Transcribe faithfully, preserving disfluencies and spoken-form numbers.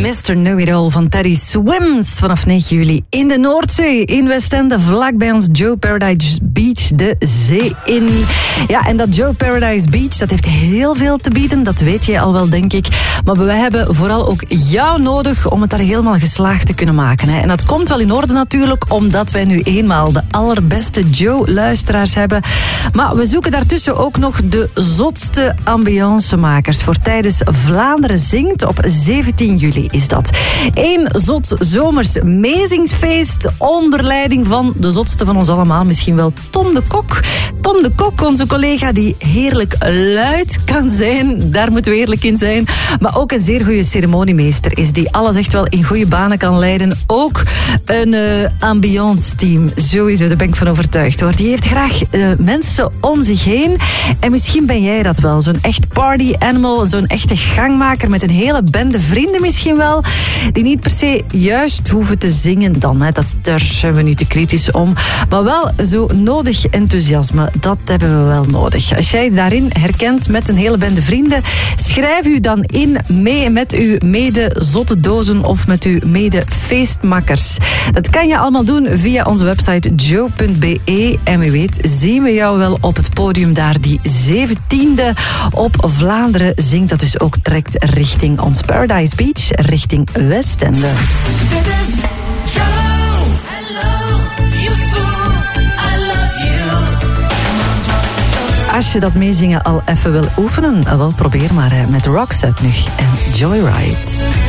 mister Know-It-All van Teddy Swims vanaf negen juli in de Noordzee, in Westende, vlak bij ons Joe Paradise Beach, de zee in. Ja, en dat Joe Paradise Beach, dat heeft heel veel te bieden, dat weet je al wel, denk ik. Maar wij hebben vooral ook jou nodig om het daar helemaal geslaagd te kunnen maken. Hè. En dat komt wel in orde natuurlijk, omdat wij nu eenmaal de allerbeste Joe-luisteraars hebben. Maar we zoeken daartussen ook nog de zotste ambiancemakers voor tijdens Vlaanderen Zingt op zeventien juli is dat. Eén zot zomers meezingsfeest onder leiding van de zotste van ons allemaal, misschien wel Tom de Kok. Tom de Kok, onze collega die heerlijk luid kan zijn, daar moeten we eerlijk in zijn, maar ook een zeer goede ceremoniemeester is, die alles echt wel in goede banen kan leiden. Ook een uh, ambiance team, sowieso, daar ben ik van overtuigd hoor. Die heeft graag uh, mensen om zich heen en misschien ben jij dat wel, zo'n echt party animal, zo'n echte gangmaker met een hele bende vrienden misschien wel, die niet per se juist hoeven te zingen dan, hè. Dat, daar zijn we niet te kritisch om, maar wel zo nodig enthousiasme, dat hebben we wel nodig. Als jij daarin herkent met een hele bende vrienden, schrijf u dan in mee met uw mede-zotte dozen of met uw mede-feestmakkers. Dat kan je allemaal doen via onze website joe punt b e en wie weet zien we jou wel op het podium daar die zeventiende op Vlaanderen Zingt, dat dus ook trekt richting ons Paradise Beach, richting Westende. Dit is Joe. Hello, you fool, I love you. Als je dat meezingen al even wil oefenen, wel probeer maar hè, met Roxette nu en Joyride.